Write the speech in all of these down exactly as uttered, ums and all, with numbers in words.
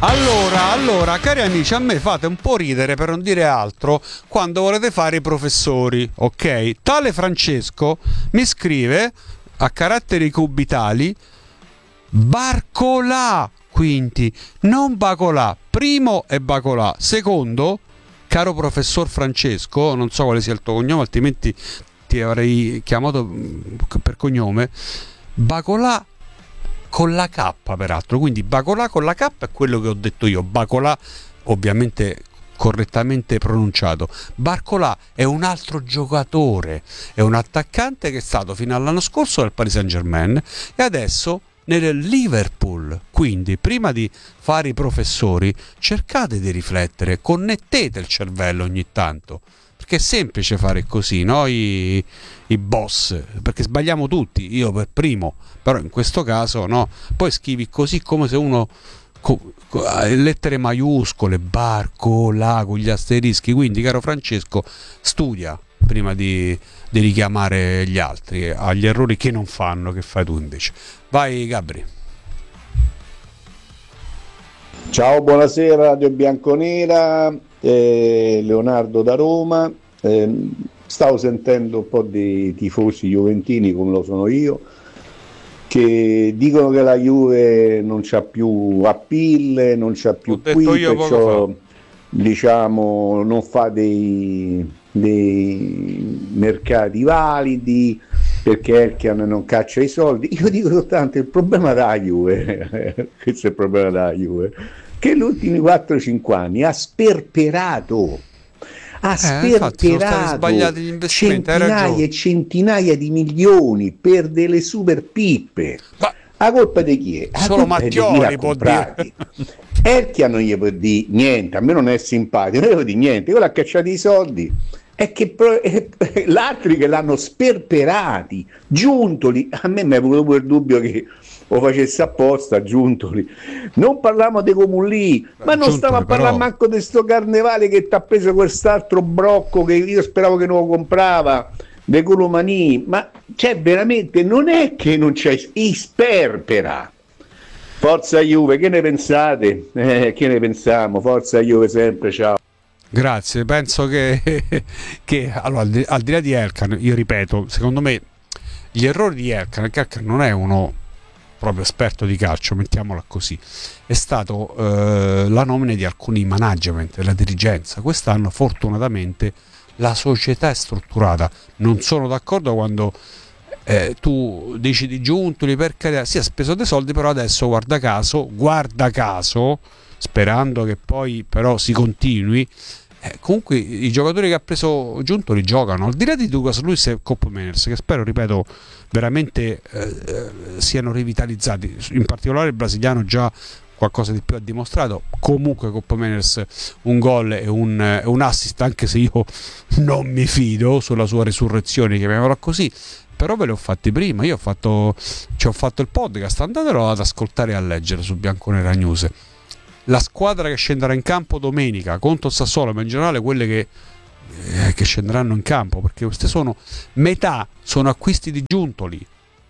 Allora, allora, cari amici, a me fate un po' ridere, per non dire altro, quando volete fare i professori, ok? Tale Francesco mi scrive a caratteri cubitali Barcolà, quindi non Bacolà. Primo è Bacolà. Secondo, caro professor Francesco, non so quale sia il tuo cognome, altrimenti ti avrei chiamato per cognome, Bacolà con la K, peraltro, quindi Bacolà con la K è quello che ho detto io. Bacolà ovviamente correttamente pronunciato. Barcolà è un altro giocatore, è un attaccante che è stato fino all'anno scorso nel Paris Saint-Germain e adesso nel Liverpool. Quindi prima di fare i professori cercate di riflettere, connettete il cervello ogni tanto, perché è semplice fare così, no? I, i boss, perché sbagliamo tutti, io per primo, però in questo caso no, poi scrivi così come se uno co, co, lettere maiuscole, Barcolà con gli asterischi. Quindi caro Francesco, studia prima di, di richiamare gli altri agli errori che non fanno, che fai tu invece. Vai Gabri. Ciao, buonasera Radio Bianconera, eh, Leonardo da Roma. Eh, stavo sentendo un po' di tifosi juventini, come lo sono io, che dicono che la Juve non c'ha più appeal, non c'ha più qui, perciò diciamo non fa dei, dei mercati validi, perché Elkian non caccia i soldi. Io dico soltanto il problema della Juve, questo è il problema della Juve, che negli ultimi quattro cinque anni ha sperperato, ha eh, sperperato centinaia e centinaia di milioni per delle super pippe. Ma la colpa di chi è? La solo Mattioli può dire. Elkian non gli può dire niente, a me non è simpatico, non gli può dire niente, quello ha cacciato i soldi. È che l'altri che l'hanno sperperati, Giuntoli, a me mi è venuto pure il dubbio che lo facesse apposta, Giuntoli. Non parliamo di Comulì, ma non stiamo a parlare però manco di sto Carnevale che ti ha preso quest'altro brocco che io speravo che non lo comprava, De Colomani, ma cioè veramente non è che non c'è, i sperpera. Forza Juve, che ne pensate? Eh, che ne pensiamo? Forza Juve sempre, ciao. Grazie, penso che, che allora, al, di, al di là di Elkann, io ripeto, secondo me gli errori di Elkann, perché Elkann non è uno proprio esperto di calcio, mettiamola così, è stato eh, la nomina di alcuni management della dirigenza. Quest'anno fortunatamente la società è strutturata. Non sono d'accordo quando eh, tu dici di Giuntoli, per carità, si è speso dei soldi, però adesso guarda caso, guarda caso, sperando che poi però si continui, Eh, comunque i giocatori che ha preso Giuntoli giocano, al di là di Douglas Luiz e Koopmeiners, che spero, ripeto, veramente eh, siano rivitalizzati, in particolare il brasiliano già qualcosa di più ha dimostrato. Comunque Koopmeiners un gol e un, e un assist, anche se io non mi fido sulla sua resurrezione, chiamiamola così, però ve le ho fatti prima, io ho fatto, ci ho fatto il podcast, andatelo ad ascoltare e a leggere su Bianconera News. La squadra che scenderà in campo domenica contro il Sassuolo, ma in generale quelle che, eh, che scenderanno in campo, perché queste sono metà sono acquisti di Giuntoli,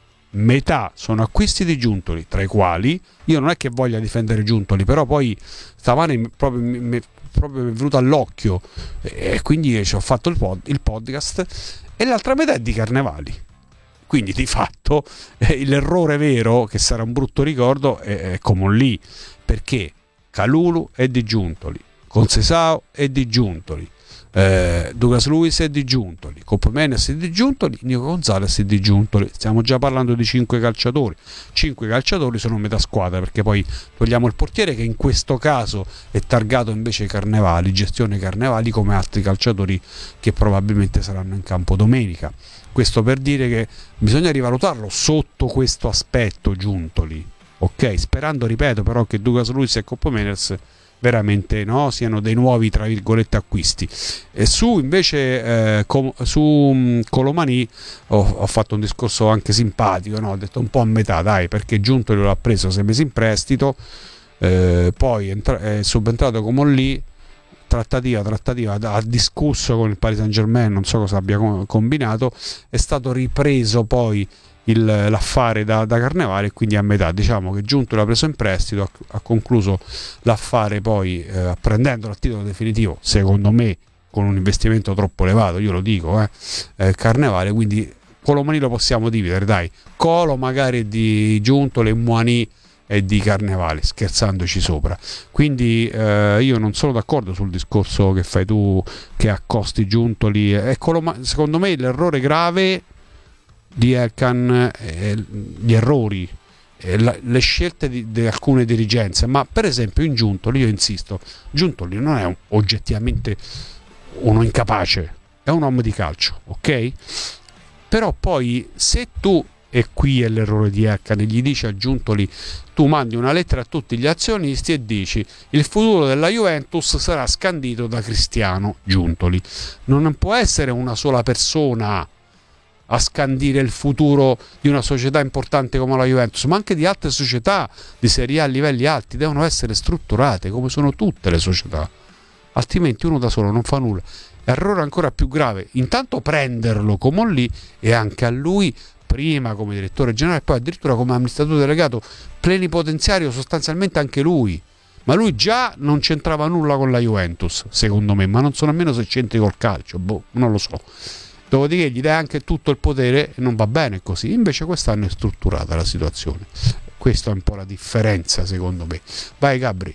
metà sono acquisti di Giuntoli, tra i quali io non è che voglia difendere Giuntoli, però poi stamane proprio mi, mi, proprio mi è venuto all'occhio e quindi ci ho fatto il, pod, il podcast, e l'altra metà è di Carnevali. Quindi di fatto eh, l'errore vero, che sarà un brutto ricordo, è, è come lì, perché Kalulu è di Giuntoli, Conceição è di Giuntoli, eh, Douglas Luiz è di Giuntoli, Koopmeiners è di Giuntoli, Nico Gonzalez è di Giuntoli. Stiamo già parlando di cinque calciatori. cinque calciatori sono metà squadra, perché poi togliamo il portiere, che in questo caso è targato invece Carnevali, gestione Carnevali, come altri calciatori che probabilmente saranno in campo domenica. Questo per dire che bisogna rivalutarlo sotto questo aspetto Giuntoli, ok? Sperando, ripeto, però che Douglas Luiz e Koopmeiners veramente no, siano dei nuovi tra virgolette acquisti. E su invece eh, com, su um, Colomani ho, ho fatto un discorso anche simpatico, no? Ho detto un po' a metà, dai, perché Giuntoli l'ha preso sei mesi in prestito, eh, poi entra- è subentrato come lì, trattativa, trattativa, ha discusso con il Paris Saint-Germain, non so cosa abbia combinato, è stato ripreso poi il, l'affare da, da Carnevale, e quindi a metà. Diciamo che Giuntoli l'ha preso in prestito, ha, ha concluso l'affare poi eh, prendendolo a titolo definitivo, secondo me con un investimento troppo elevato, io lo dico, eh, eh, Carnevale, quindi Colomani lo possiamo dividere, dai, Colo magari di Giuntoli, Muani e di Carnevale, scherzandoci sopra. Quindi eh, io non sono d'accordo sul discorso che fai tu, che accosti Giuntoli e Colomani. Secondo me l'errore grave di Elkann, eh, gli errori, eh, la, le scelte di, di alcune dirigenze, ma per esempio in Giuntoli, io insisto, Giuntoli non è un, oggettivamente uno incapace, è un uomo di calcio, ok? Però poi se tu, e qui è l'errore di Elkann, gli dici a Giuntoli, tu mandi una lettera a tutti gli azionisti e dici il futuro della Juventus sarà scandito da Cristiano Giuntoli. Non può essere una sola persona a scandire il futuro di una società importante come la Juventus, ma anche di altre società di Serie A a livelli alti devono essere strutturate come sono tutte le società, altrimenti uno da solo non fa nulla. Errore ancora più grave, intanto prenderlo come lì, e anche a lui prima come direttore generale e poi addirittura come amministratore delegato plenipotenziario, sostanzialmente anche lui, ma lui già non c'entrava nulla con la Juventus secondo me, ma non so nemmeno se c'entri col calcio, boh, non lo so. Dopodiché gli dai anche tutto il potere e non va bene così. Invece quest'anno è strutturata la situazione, questa è un po' la differenza secondo me. Vai Gabri.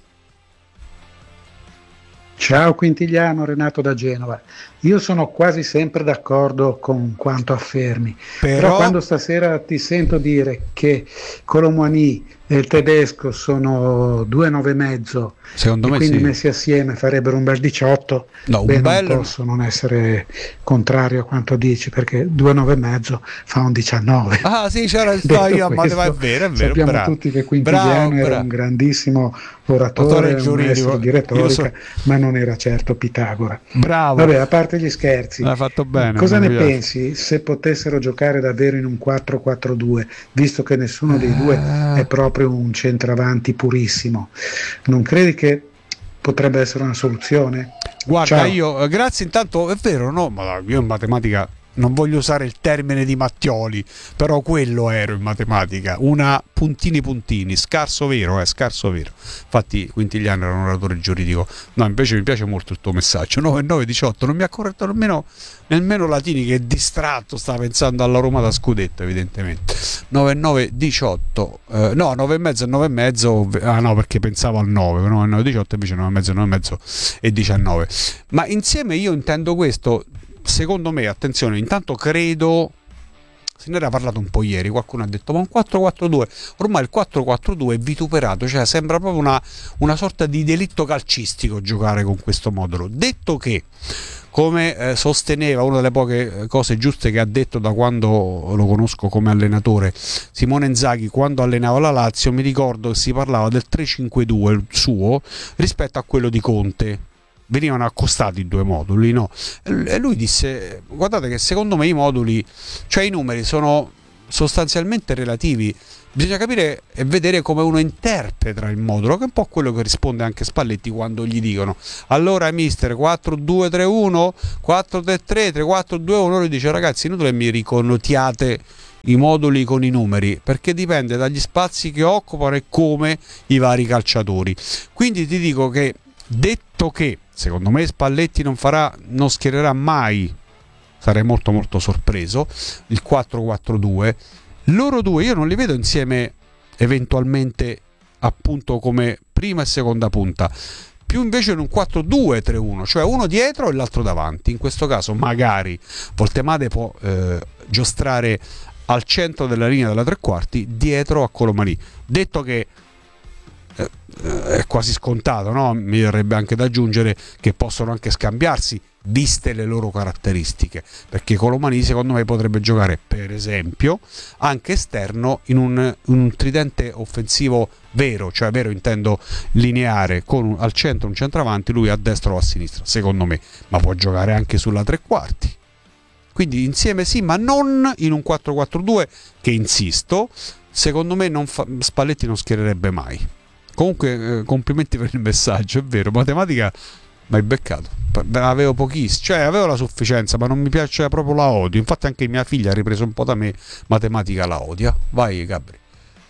Ciao Quintigliano, Renato da Genova. Io sono quasi sempre d'accordo con quanto affermi, però, però quando stasera ti sento dire che Colomani e il tedesco sono due nove e mezzo, secondo e me quindi sì, messi assieme farebbero un bel diciotto, no, beh, un bello... non posso non essere contrario a quanto dici, perché due nove e mezzo fa un diciannove. Ah sì, c'era il io, ma è vero, è vero, sappiamo bravo. tutti che Quintigliano bravo, era bravo. un grandissimo oratore, un maestro di retorica, so... ma non era certo Pitagora. Bravo. Vabbè, a parte gli scherzi, l'ha fatto bene, cosa ne pensi se potessero giocare davvero in un quattro quattro due, visto che nessuno dei due è proprio un centravanti purissimo? Non credi che potrebbe essere una soluzione? Guarda, Ciao. io grazie intanto, è vero, no, ma io in matematica non voglio usare il termine di Mattioli, però quello ero in matematica, una puntini puntini, scarso vero, eh, scarso vero. Infatti Quintigliano era un oratore giuridico. No, invece mi piace molto il tuo messaggio. nove nove diciotto, non mi ha corretto nemmeno nemmeno Latini, che è distratto, sta pensando alla Roma da scudetto evidentemente. nove nove diciotto, eh, no, nove e mezzo e nove e mezzo, ah no, perché pensavo al nove, nove nove diciotto invece nove e mezzo, nove e mezzo e diciannove. Ma insieme io intendo questo. Secondo me, attenzione, intanto credo, se ne era parlato un po' ieri, qualcuno ha detto ma un quattro quattro due, ormai il quattro quattro due è vituperato, cioè sembra proprio una, una sorta di delitto calcistico giocare con questo modulo. Detto che, come eh, sosteneva, una delle poche cose giuste che ha detto da quando lo conosco come allenatore, Simone Inzaghi, quando allenava la Lazio, mi ricordo che si parlava del tre cinque due, il suo, rispetto a quello di Conte. Venivano accostati i due moduli, no? E lui disse, guardate che secondo me i moduli, cioè i numeri, sono sostanzialmente relativi, bisogna capire e vedere come uno interpreta il modulo, che è un po' quello che risponde anche Spalletti quando gli dicono allora mister quattro due tre uno, quattro tre tre, tre quattro due uno, lui dice ragazzi inutile mi riconnotiate i moduli con i numeri, perché dipende dagli spazi che occupano e come i vari calciatori. Quindi ti dico che, detto che secondo me Spalletti non farà, non schiererà mai, sarei molto molto sorpreso, il quattro quattro due, loro due io non li vedo insieme eventualmente appunto come prima e seconda punta, più invece in un quattro due tre uno, cioè uno dietro e l'altro davanti. In questo caso magari Voltemade può eh, giostrare al centro della linea della tre quarti dietro a Colomani. Detto che è quasi scontato, no? Mi verrebbe anche da aggiungere che possono anche scambiarsi viste le loro caratteristiche, perché Colomani secondo me potrebbe giocare per esempio anche esterno in un, in un tridente offensivo vero, cioè vero intendo lineare, con un, al centro un centravanti, lui a destra o a sinistra secondo me, ma può giocare anche sulla tre quarti, quindi insieme sì, ma non in un quattro quattro due che, insisto, secondo me non fa, Spalletti non schiererebbe mai. Comunque eh, complimenti per il messaggio, è vero, matematica Ma hai beccato? Avevo pochissimo, cioè avevo la sufficienza, ma non mi piace, proprio la odio. Infatti anche mia figlia ha ripreso un po' da me, matematica la odia. Vai Gabri.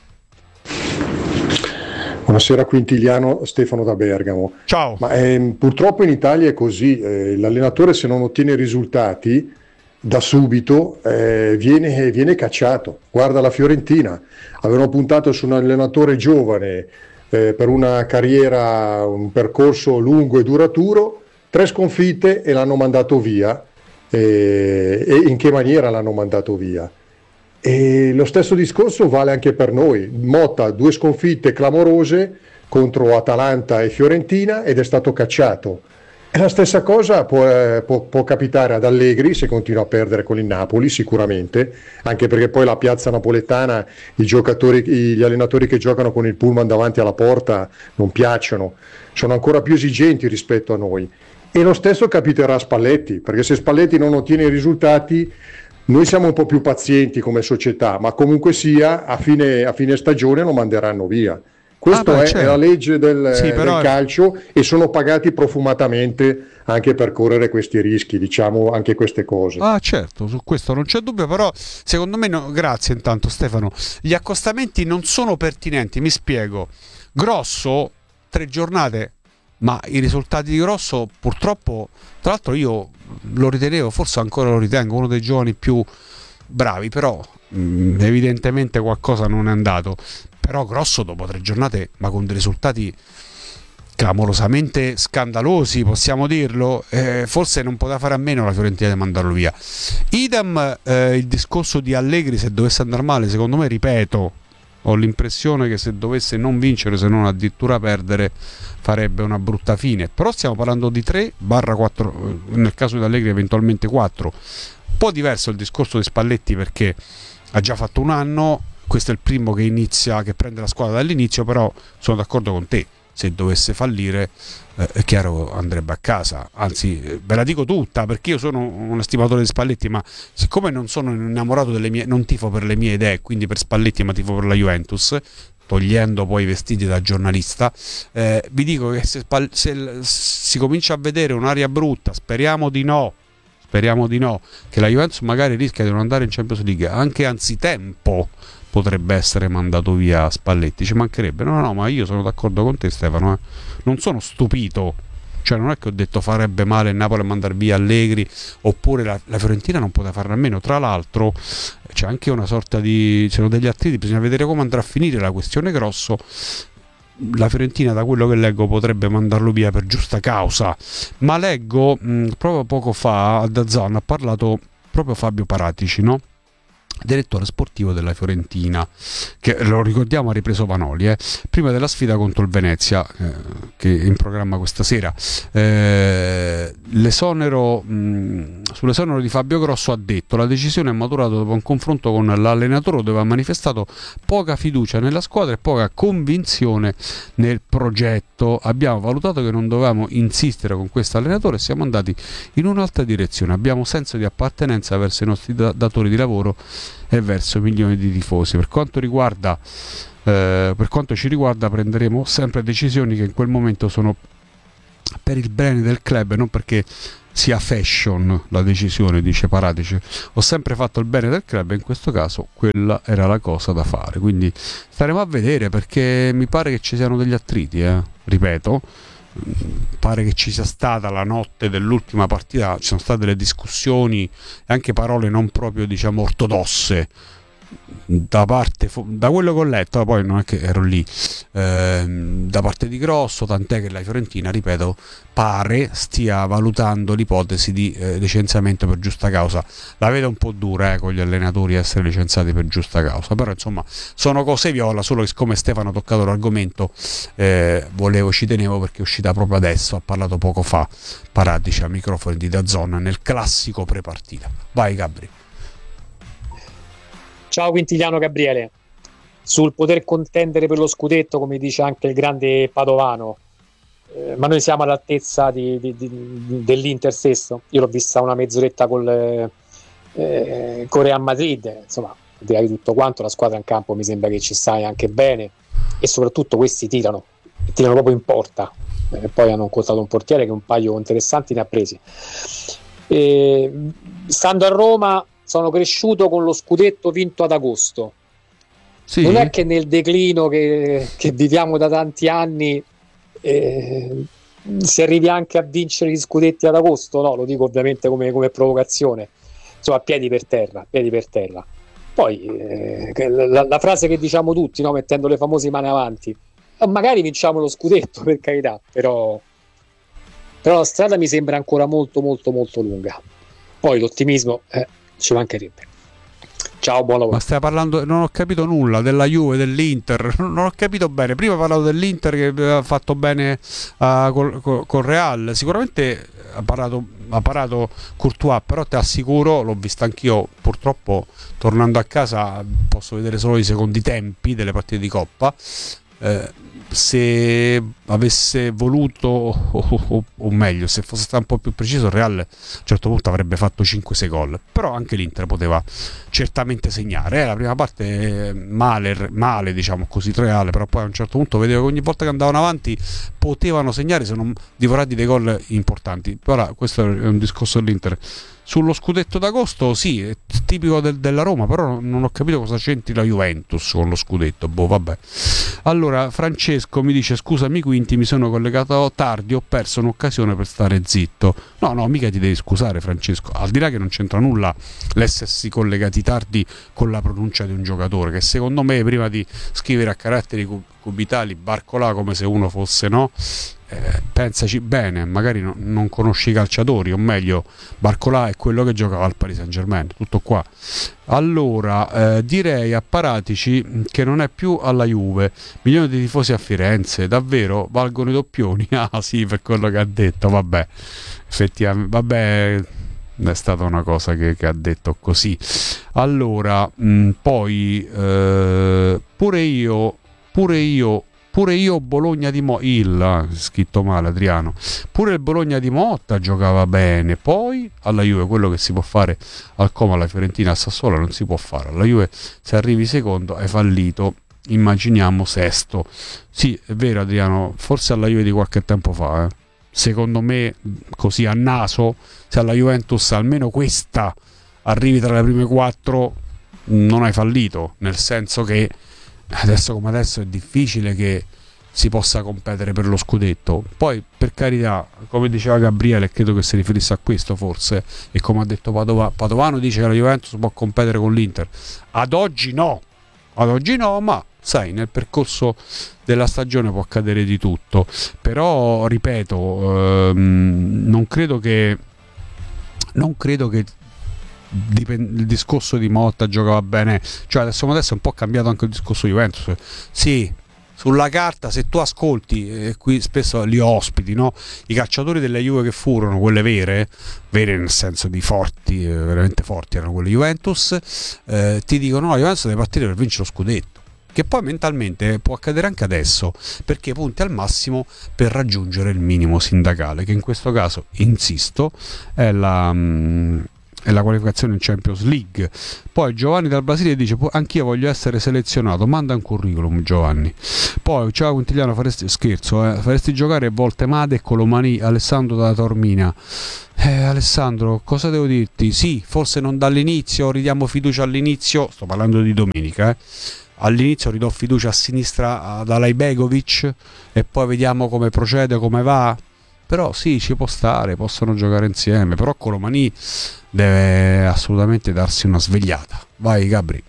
Buonasera Quintiliano, Stefano da Bergamo. Ciao. Ma ehm, purtroppo in Italia è così, eh, l'allenatore se non ottiene risultati da subito eh, viene, viene cacciato. Guarda la Fiorentina, avevano puntato su un allenatore giovane eh, per una carriera, un percorso lungo e duraturo, tre sconfitte e l'hanno mandato via. Eh, e in che maniera l'hanno mandato via? E lo stesso discorso vale anche per noi. Motta, due sconfitte clamorose contro Atalanta e Fiorentina ed è stato cacciato. E la stessa cosa può, eh, può, può capitare ad Allegri se continua a perdere con il Napoli, sicuramente, anche perché poi la piazza napoletana, i giocatori, gli allenatori che giocano con il pullman davanti alla porta non piacciono, sono ancora più esigenti rispetto a noi. E lo stesso capiterà a Spalletti, perché se Spalletti non ottiene i risultati, noi siamo un po' più pazienti come società, ma comunque sia a fine, a fine stagione lo manderanno via. Questo ah, beh, è, certo. è la legge del, sì, del calcio e sono pagati profumatamente anche per correre questi rischi, diciamo anche queste cose. Ah certo, su questo non c'è dubbio, però secondo me, no, grazie intanto Stefano, gli accostamenti non sono pertinenti, mi spiego. Grosso, tre giornate, ma i risultati di Grosso purtroppo, tra l'altro io lo ritenevo, forse ancora lo ritengo, uno dei giovani più bravi, però mh, evidentemente qualcosa non è andato. Però Grosso dopo tre giornate, ma con dei risultati clamorosamente scandalosi, possiamo dirlo, eh, forse non poteva fare a meno la Fiorentina di mandarlo via. Idem eh, il discorso di Allegri, se dovesse andare male, secondo me, ripeto, ho l'impressione che se dovesse non vincere, se non addirittura perdere, farebbe una brutta fine. Però stiamo parlando di tre quattro, nel caso di Allegri eventualmente quattro. Un po' diverso il discorso di Spalletti perché ha già fatto un anno, questo è il primo che inizia, che prende la squadra dall'inizio, però sono d'accordo con te, se dovesse fallire eh, è chiaro andrebbe a casa, anzi eh, ve la dico tutta perché io sono un estimatore di Spalletti, ma siccome non sono innamorato delle mie, non tifo per le mie idee, quindi per Spalletti, ma tifo per la Juventus, togliendo poi i vestiti da giornalista, eh, vi dico che se, se si comincia a vedere un'aria brutta, speriamo di no, speriamo di no, che la Juventus magari rischia di non andare in Champions League anche anzitempo, potrebbe essere mandato via Spalletti, ci mancherebbe. No, no, ma io sono d'accordo con te Stefano, eh. non sono stupito, cioè non è che ho detto farebbe male il Napoli a mandare via Allegri, oppure la, la Fiorentina non poteva farne a meno. Tra l'altro c'è anche una sorta di, c'erano degli attriti, bisogna vedere come andrà a finire la questione Grosso. La Fiorentina, da quello che leggo, potrebbe mandarlo via per giusta causa, ma leggo mh, proprio poco fa a D A Z N ha parlato proprio Fabio Paratici, no? Direttore sportivo della Fiorentina, che lo ricordiamo ha ripreso Vanoli eh, prima della sfida contro il Venezia eh, che è in programma questa sera. eh, l'esonero mh, sull'esonero di Fabio Grosso ha detto: la decisione è maturata dopo un confronto con l'allenatore dove ha manifestato poca fiducia nella squadra e poca convinzione nel progetto. Abbiamo valutato che non dovevamo insistere con questo allenatore e siamo andati in un'altra direzione. Abbiamo senso di appartenenza verso i nostri datori di lavoro e verso milioni di tifosi. Per quanto riguarda eh, per quanto ci riguarda, prenderemo sempre decisioni che in quel momento sono per il bene del club e non perché sia fashion la decisione, dice Paratici. Ho sempre fatto il bene del club e in questo caso quella era la cosa da fare, quindi staremo a vedere, perché mi pare che ci siano degli attriti, eh? ripeto, pare che ci sia stata la notte dell'ultima partita, ci sono state delle discussioni e anche parole non proprio, diciamo, ortodosse da parte, da quello che ho letto, poi non è che ero lì, ehm, da parte di Grosso, tant'è che la Fiorentina, ripeto, pare stia valutando l'ipotesi di eh, licenziamento per giusta causa. La vedo un po' dura eh, con gli allenatori essere licenziati per giusta causa, però insomma sono cose viola, solo che siccome Stefano ha toccato l'argomento eh, volevo, ci tenevo perché è uscita proprio adesso, ha parlato poco fa Paratici a microfoni di D A Z N nel classico prepartita. Vai Gabri. Ciao Quintiliano Gabriele. Sul poter contendere per lo scudetto, come dice anche il grande Padovano, eh, ma noi siamo all'altezza di, di, di, dell'Inter stesso. Io l'ho vista una mezz'oretta col, eh, con Real Madrid, insomma, al di là di tutto quanto, la squadra in campo mi sembra che ci stai anche bene, e soprattutto questi tirano, tirano proprio in porta. eh, poi hanno incontrato un portiere che un paio interessanti ne ha presi. E, stando a Roma sono cresciuto con lo scudetto vinto ad agosto. Sì. Non è che nel declino che, che viviamo da tanti anni eh, si arrivi anche a vincere gli scudetti ad agosto, no, lo dico ovviamente come, come provocazione, insomma, piedi per terra, piedi per terra. Poi eh, la, la frase che diciamo tutti, no, mettendo le famose mani avanti, magari vinciamo lo scudetto, per carità, però, però la strada mi sembra ancora molto molto molto lunga. Poi l'ottimismo eh, ci mancherebbe. Ciao, buon lavoro. Ma stai parlando, non ho capito nulla della Juve, dell'Inter, non ho capito bene. Prima ho parlato dell'Inter che aveva fatto bene uh, col, col, col Real, sicuramente ha parlato, ha parlato Courtois, però ti assicuro, l'ho vista anch'io, purtroppo tornando a casa posso vedere solo i secondi tempi delle partite di Coppa. Eh, se avesse voluto o, o, o meglio, se fosse stato un po' più preciso, il Real a un certo punto avrebbe fatto cinque sei gol, però anche l'Inter poteva certamente segnare. Eh, la prima parte male, male diciamo così, Real, però poi a un certo punto vedevo che ogni volta che andavano avanti potevano segnare, se non divorati dei gol importanti. Ora questo è un discorso dell'Inter. Sullo scudetto d'agosto, sì, è tipico del, della Roma, però non ho capito cosa c'entri la Juventus con lo scudetto. Boh, vabbè. Allora, Francesco mi dice: scusami Quinti, mi sono collegato tardi, ho perso un'occasione per stare zitto. No, no, mica ti devi scusare, Francesco. Al di là che non c'entra nulla l'essersi collegati tardi con la pronuncia di un giocatore, che secondo me, prima di scrivere a caratteri cubitali Barcolà come se uno fosse, no? Eh, pensaci bene, magari no, non conosci i calciatori, o meglio Barcolà è quello che giocava al Paris Saint-Germain, tutto qua. Allora eh, direi a Paratici che non è più alla Juve, milioni di tifosi a Firenze, davvero valgono i doppioni? Ah sì, per quello che ha detto, vabbè, effettivamente, vabbè, è stata una cosa che, che ha detto così. Allora mh, poi eh, pure io pure io Pure io Bologna di Motta, il scritto male Adriano, pure il Bologna di Motta giocava bene, poi alla Juve quello che si può fare al Como, alla Fiorentina, al Sassuolo non si può fare, alla Juve se arrivi secondo hai fallito, immaginiamo sesto. Sì, è vero Adriano, forse alla Juve di qualche tempo fa, eh. Secondo me così a naso, se alla Juventus almeno questa arrivi tra le prime quattro non hai fallito, nel senso che adesso come adesso è difficile che si possa competere per lo scudetto. Poi per carità, come diceva Gabriele, credo che si riferisse a questo forse, e come ha detto Padova, Padovano dice che la Juventus può competere con l'Inter. Ad oggi no, ad oggi no, ma sai, nel percorso della stagione può accadere di tutto. Però ripeto, ehm, non credo che non credo che il discorso di Motta giocava bene, cioè adesso adesso è un po' cambiato anche il discorso di Juventus. Sì, sulla carta, se tu ascolti, e eh, qui spesso li ospiti, no? I calciatori della Juve che furono quelle vere, vere nel senso di forti, eh, veramente forti erano quelle Juventus, eh, ti dicono no, la Juventus deve partire per vincere lo scudetto, che poi mentalmente può accadere anche adesso, perché punti al massimo per raggiungere il minimo sindacale, che in questo caso, insisto, è la mh, e la qualificazione in Champions League. Poi Giovanni dal Brasile dice: anch'io voglio essere selezionato, manda un curriculum Giovanni. Poi ciao Quintiliano, faresti scherzo eh? faresti giocare Voltemade e Colomani, Alessandro da Taormina. Eh, Alessandro, cosa devo dirti? Sì, forse non dall'inizio, ridiamo fiducia all'inizio, sto parlando di domenica, eh. All'inizio ridò fiducia a sinistra ad Alajbegovic e poi vediamo come procede, come va. Però sì, ci può stare, possono giocare insieme, però Colomani deve assolutamente darsi una svegliata. Vai Gabri.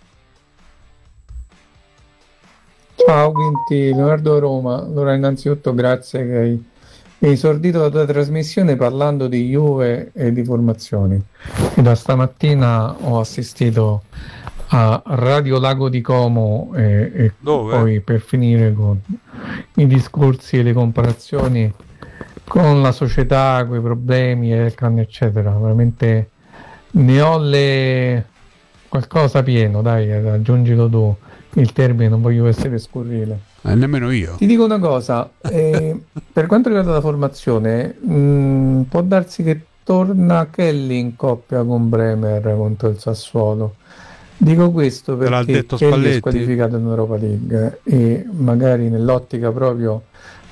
Ciao Quinti, Leonardo Roma. Allora innanzitutto grazie che hai esordito la tua trasmissione parlando di Juve e di formazioni. E da stamattina ho assistito a Radio Lago di Como e, e poi per finire con i discorsi e le comparazioni con la società, con i problemi eccetera. Veramente ne ho le qualcosa pieno, dai, aggiungilo tu il termine, non voglio essere scurrile. Eh, nemmeno io. Ti dico una cosa, eh, per quanto riguarda la formazione, mh, può darsi che torna Kelly in coppia con Bremer contro il Sassuolo. Dico questo perché Kelly è squalificato in Europa League e magari nell'ottica proprio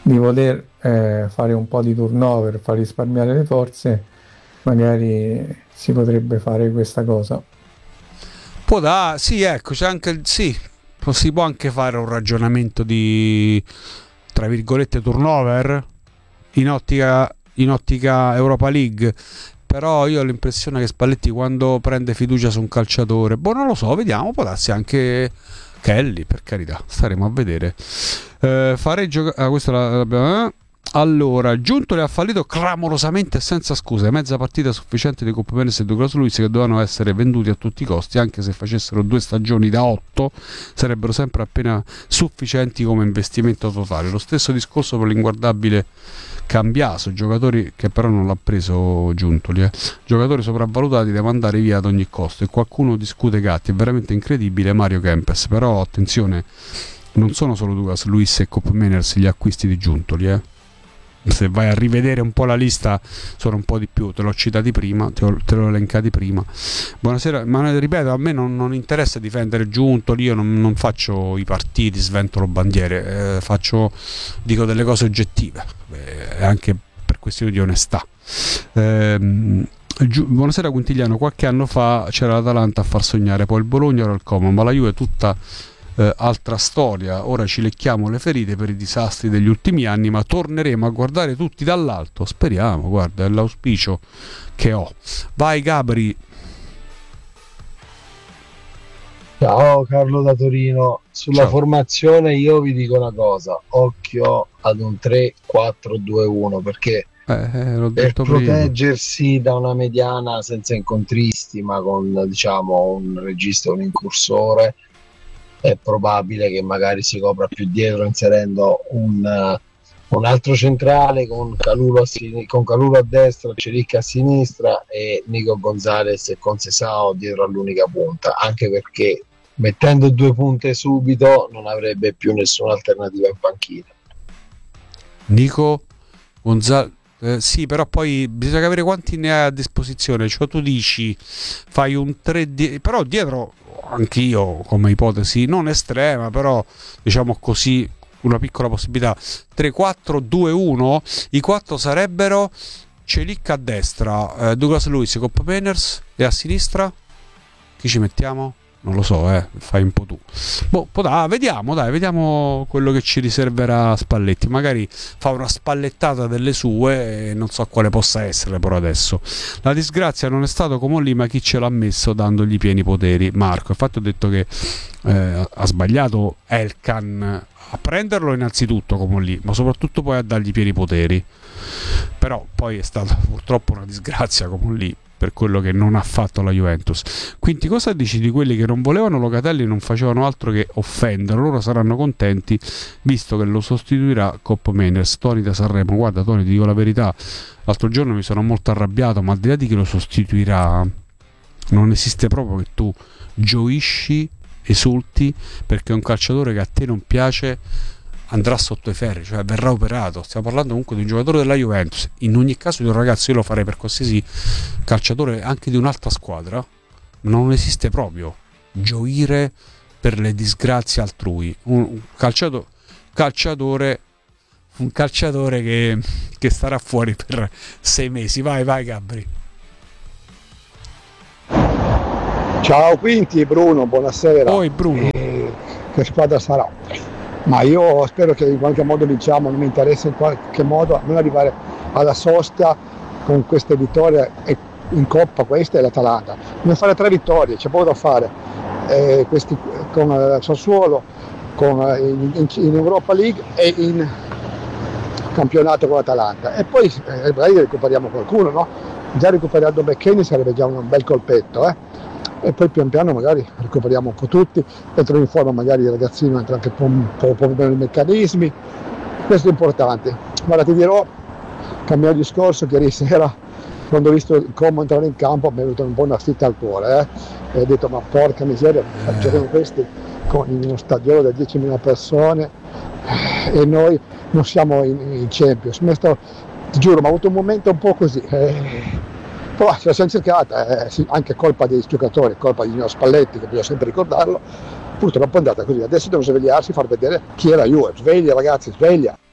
di voler eh, fare un po' di turnover, far risparmiare le forze, magari si potrebbe fare questa cosa. Può da, sì, ecco, c'è anche, sì, si può anche fare un ragionamento di, tra virgolette, turnover in ottica, in ottica Europa League. Però io ho l'impressione che Spalletti, quando prende fiducia su un calciatore, boh, non lo so, vediamo, può darsi anche Kelly, per carità, staremo a vedere. Eh, fare giocare, ah, questa la, la, eh. Allora, Giuntoli ha fallito clamorosamente e senza scuse, mezza partita sufficiente di Coppa Mendes e Douglas Luiz, che dovevano essere venduti a tutti i costi, anche se facessero due stagioni da otto sarebbero sempre appena sufficienti come investimento totale. Lo stesso discorso per l'inguardabile Cambiaso, giocatori che però non l'ha preso Giuntoli, eh. giocatori sopravvalutati da mandare via ad ogni costo, e qualcuno discute Gatti, è veramente incredibile. Mario Kempes, però attenzione, non sono solo Douglas Luiz e Cop Manners gli acquisti di Giuntoli, eh. Se vai a rivedere un po' la lista sono un po' di più, te l'ho citati prima, te l'ho, te l'ho elencati prima. Buonasera, ma ripeto, a me non, non interessa difendere Giuntoli, io non, non faccio i partiti, sventolo bandiere, eh, faccio, dico delle cose oggettive, eh, anche per questioni di onestà. Eh, Giu- buonasera Quintigliano, qualche anno fa c'era l'Atalanta a far sognare, poi il Bologna, ora il Como, ma la Juve è tutta Eh, altra storia. Ora ci lecchiamo le ferite per i disastri degli ultimi anni, ma torneremo a guardare tutti dall'alto, speriamo, guarda, è l'auspicio che ho. Vai Gabri. Ciao Carlo da Torino. Sulla Ciao. formazione io vi dico una cosa, occhio ad un tre quattro due uno, perché eh, eh, l'ho per detto prima. proteggersi da una mediana senza incontristi, ma con diciamo un regista, un incursore, è probabile che magari si copra più dietro inserendo un, uh, un altro centrale con Calulo a, sin- con Calulo a destra, Celicca a sinistra e Nico Gonzalez e Concesao dietro all'unica punta, anche perché mettendo due punte subito non avrebbe più nessuna alternativa in panchina. Nico Gonzalez, eh, sì, però poi bisogna capire quanti ne hai a disposizione, cioè tu dici fai un tre di- però dietro anch'io come ipotesi non estrema, però diciamo così una piccola possibilità, tre quattro due uno, i quattro sarebbero Celicca a destra, eh, Douglas Luiz, Cop Manners, e a sinistra chi ci mettiamo? Non lo so, eh, fai un po' tu. Boh, da, vediamo, dai, vediamo quello che ci riserverà Spalletti. Magari fa una spallettata delle sue e non so quale possa essere però adesso. La disgrazia non è stato come lì, ma chi ce l'ha messo dandogli pieni poteri? Marco, infatti ho detto che eh, ha sbagliato Elkan a prenderlo innanzitutto come lì, ma soprattutto poi a dargli pieni poteri. Però poi è stata purtroppo una disgrazia come lì, per quello che non ha fatto la Juventus. Quindi cosa dici di quelli che non volevano Locatelli e non facevano altro che offendere? Loro saranno contenti visto che lo sostituirà Cop Manners. Tony da Sanremo, guarda Tony, ti dico la verità, l'altro giorno mi sono molto arrabbiato, ma al di là di chi lo sostituirà non esiste proprio che tu gioisci, esulti perché un calciatore che a te non piace andrà sotto i ferri, cioè verrà operato. Stiamo parlando comunque di un giocatore della Juventus, in ogni caso di un ragazzo, io lo farei per qualsiasi calciatore anche di un'altra squadra. Non esiste proprio gioire per le disgrazie altrui. Un calciatore, calciatore un calciatore che, che starà fuori per sei mesi. Vai, vai Gabri. Ciao Quinti, Bruno, buonasera. Poi Bruno. E che squadra sarà? Ma io spero che in qualche modo vinciamo, non mi interessa in qualche modo non arrivare alla sosta con queste vittorie in Coppa, questa è l'Atalanta. Dobbiamo fare tre vittorie, c'è poco da fare, eh, questi, con il Sassuolo, con, in, in, in Europa League e in campionato con l'Atalanta. E poi eh, recuperiamo qualcuno, no? Già recuperando Becchini sarebbe già un bel colpetto, eh? E poi pian piano magari recuperiamo un po' tutti, entrano in forma magari i ragazzini, entrano anche un po', un po' bene i meccanismi, questo è importante. Guarda, ti dirò, cambiamo discorso, che ieri sera quando ho visto come entrare in campo mi è venuta un po' una fitta al cuore, eh? E ho detto ma porca miseria, facciamo questi con in uno stadio da diecimila persone e noi non siamo in, in Champions. Sto, ti giuro, ma ho avuto un momento un po' così. Eh, Però ce la siamo cercata, eh, sì, anche colpa dei giocatori, colpa di Nino Spalletti, che bisogna sempre ricordarlo. Purtroppo è andata così. Adesso devono svegliarsi, far vedere chi è la Juve. Sveglia ragazzi, sveglia.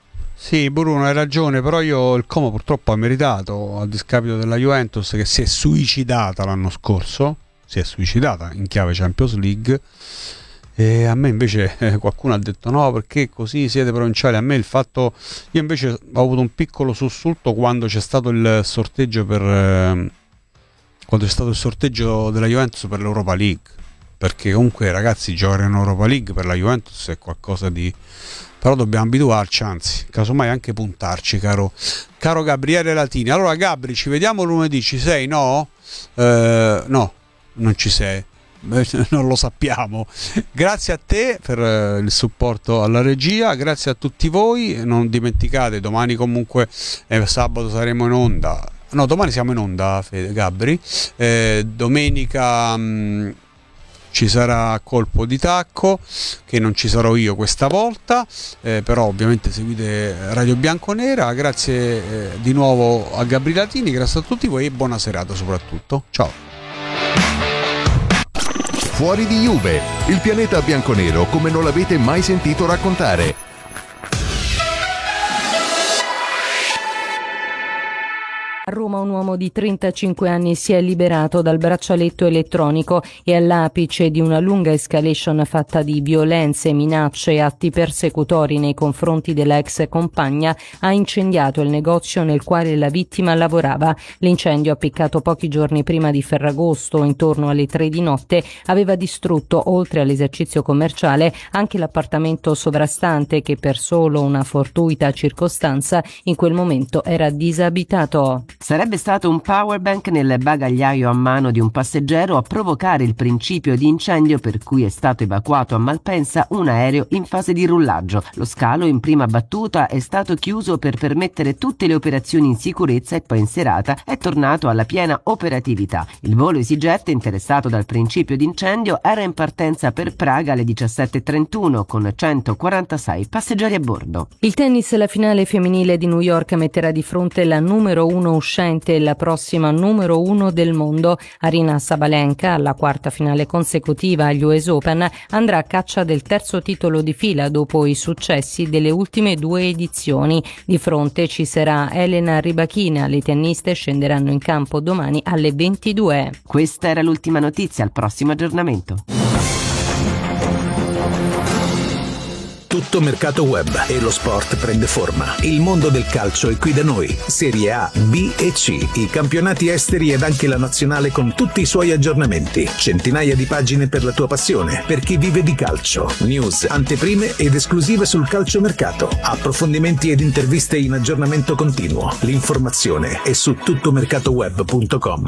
Sì, Bruno, hai ragione, però io il Como purtroppo ha meritato, a discapito della Juventus che si è suicidata l'anno scorso, si è suicidata in chiave Champions League, e a me invece eh, qualcuno ha detto no, perché così siete provinciali. A me il fatto, io invece ho avuto un piccolo sussulto quando c'è stato il sorteggio per eh, quando c'è stato il sorteggio della Juventus per l'Europa League, perché comunque ragazzi, giocare in Europa League per la Juventus è qualcosa di... però dobbiamo abituarci, anzi casomai anche puntarci, caro, caro Gabriele Latini. Allora Gabri, ci vediamo lunedì, ci sei? No? Eh, no, non ci sei, non lo sappiamo. Grazie a te per eh, il supporto alla regia, grazie a tutti voi, non dimenticate, domani comunque eh, sabato saremo in onda, no domani siamo in onda Fede, Gabri, eh, domenica mh, ci sarà Colpo di Tacco, che non ci sarò io questa volta, eh, però ovviamente seguite Radio Bianconera. Grazie eh, di nuovo a Gabri Latini, grazie a tutti voi e buona serata soprattutto. Ciao. Fuori di Juve, il pianeta bianconero come non l'avete mai sentito raccontare. A Roma un uomo di trentacinque anni si è liberato dal braccialetto elettronico e all'apice di una lunga escalation fatta di violenze, minacce e atti persecutori nei confronti della ex compagna ha incendiato il negozio nel quale la vittima lavorava. L'incendio, appiccato pochi giorni prima di Ferragosto, intorno alle tre di notte, aveva distrutto, oltre all'esercizio commerciale, anche l'appartamento sovrastante che per solo una fortuita circostanza in quel momento era disabitato. Sarebbe stato un powerbank nel bagagliaio a mano di un passeggero a provocare il principio di incendio per cui è stato evacuato a Malpensa un aereo in fase di rullaggio. Lo scalo in prima battuta è stato chiuso per permettere tutte le operazioni in sicurezza e poi in serata è tornato alla piena operatività. Il volo EasyJet, interessato dal principio di incendio, era in partenza per Praga alle diciassette e trentuno con centoquarantasei passeggeri a bordo. Il tennis, la finale femminile di New York metterà di fronte la numero uno uscente e la prossima numero uno del mondo. Aryna Sabalenka, alla quarta finale consecutiva agli U S Open, andrà a caccia del terzo titolo di fila dopo i successi delle ultime due edizioni. Di fronte ci sarà Elena Rybakina. Le tenniste scenderanno in campo domani alle ventidue. Questa era l'ultima notizia, al prossimo aggiornamento. Tutto mercato web e lo sport prende forma. Il mondo del calcio è qui da noi. Serie A, B e C, i campionati esteri ed anche la nazionale con tutti i suoi aggiornamenti. Centinaia di pagine per la tua passione, per chi vive di calcio. News, anteprime ed esclusive sul calciomercato. Approfondimenti ed interviste in aggiornamento continuo. L'informazione è su tuttomercatoweb punto com.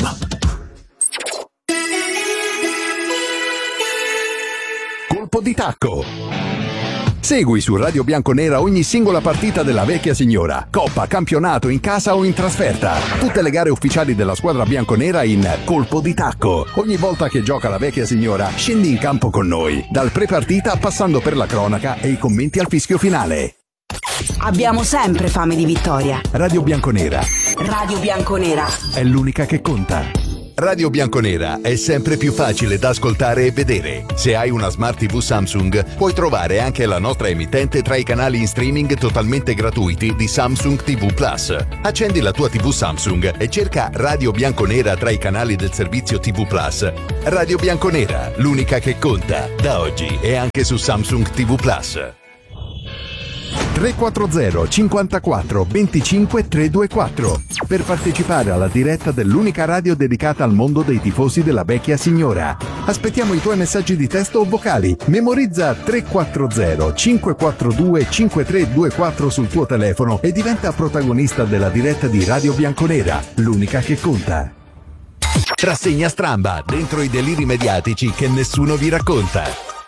Colpo di tacco. Segui su Radio Bianconera ogni singola partita della vecchia signora, coppa, campionato, in casa o in trasferta. Tutte le gare ufficiali della squadra bianconera in Colpo di Tacco. Ogni volta che gioca la vecchia signora, scendi in campo con noi, dal pre-partita passando per la cronaca e i commenti al fischio finale. Abbiamo sempre fame di vittoria. Radio Bianconera. Radio Bianconera È l'unica che conta. Radio Bianconera è sempre più facile da ascoltare e vedere. Se hai una Smart tivù Samsung, puoi trovare anche la nostra emittente tra i canali in streaming totalmente gratuiti di Samsung tivù Plus. Accendi la tua tivù Samsung e cerca Radio Bianconera tra i canali del servizio tivù Plus. Radio Bianconera, l'unica che conta, da oggi e anche su Samsung tivù Plus. tre quattro zero cinquantaquattro venticinque trecentoventiquattro per partecipare alla diretta dell'unica radio dedicata al mondo dei tifosi della vecchia signora. Aspettiamo i tuoi messaggi di testo o vocali. Memorizza tre quattro zero cinque quattro due cinque tre due quattro sul tuo telefono e diventa protagonista della diretta di Radio Bianconera, l'unica che conta. Rassegna stramba, dentro i deliri mediatici che nessuno vi racconta.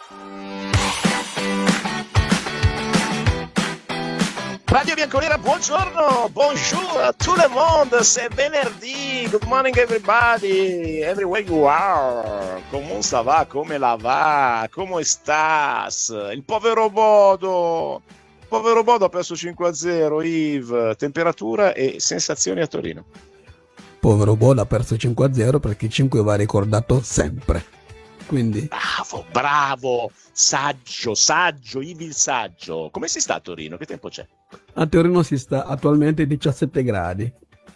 Radio Bianconera, buongiorno, bonjour a tout le monde, c'est venerdì, good morning everybody, everywhere you are, come ça va, come la va, come estás, il povero Bodo, il povero Bodo ha perso cinque a zero, Yves, temperatura e sensazioni a Torino. Povero Bodo ha perso cinque a zero perché cinque va ricordato sempre, quindi... Bravo, bravo, saggio, saggio, Yves il saggio, come si sta a Torino, che tempo c'è? A Torino si sta attualmente diciassette gradi.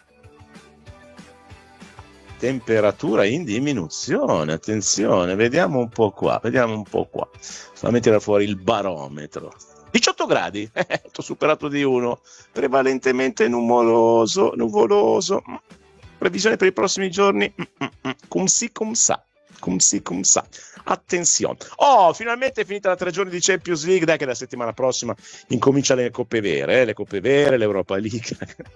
Temperatura in diminuzione, attenzione, vediamo un po' qua, vediamo un po' qua. Sto a mettere fuori il barometro. diciotto gradi, eh, ho superato di uno, prevalentemente nuvoloso, nuvoloso. Previsione per i prossimi giorni, cum si cum sa, cum si cum sa. Attenzione. Oh, finalmente è finita la tre giorni di Champions League, dai che la settimana prossima incomincia le coppe vere, eh, le coppe vere, l'Europa League.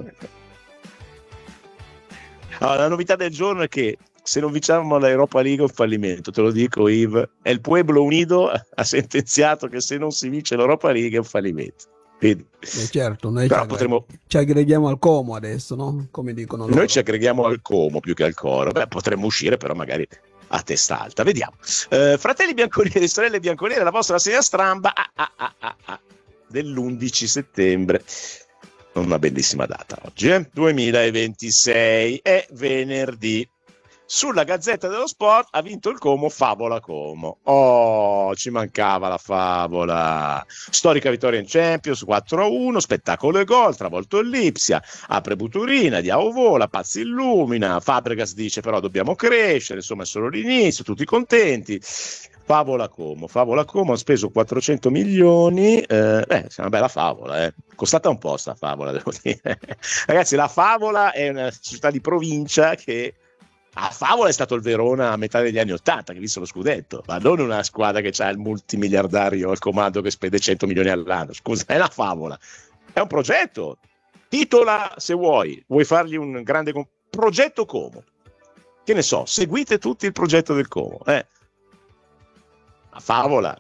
Allora, la novità del giorno è che se non vinciamo l'Europa League è un fallimento, te lo dico Yves. E il Pueblo Unido ha sentenziato che se non si vince l'Europa League è un fallimento. Vedi? Eh certo, noi Però ci, potremo... ci aggreghiamo al Como adesso, no? Come dicono loro. Noi ci aggreghiamo al Como più che al coro. Beh, potremmo uscire però magari a testa alta. Vediamo. Eh, fratelli bianconeri, sorelle bianconere, la vostra segna stramba ah, ah, ah, ah, ah, dell'undici settembre. Una bellissima data oggi, eh? duemilaventisei, è venerdì. Sulla Gazzetta dello Sport ha vinto il Como, favola Como. Oh, ci mancava la favola. Storica vittoria in Champions, quattro a uno, spettacolo e gol, travolto il Lipsia, apre Buturina, Diao vola, Pazzi illumina, Fabregas dice però dobbiamo crescere, insomma è solo l'inizio, tutti contenti. Favola Como, favola Como, ha speso quattrocento milioni, eh, beh, è una bella favola, eh. Costata un po' sta favola, devo dire. Ragazzi, la Favola è una società di provincia che a Favola è stato il Verona a metà degli anni ottanta che ha visto lo scudetto, ma non una squadra che ha il multimiliardario al comando che spende cento milioni all'anno. Scusa, è la Favola, è un progetto. Titola se vuoi, vuoi fargli un grande comp- progetto Como. Che ne so, seguite tutti il progetto del Como, eh. La Favola,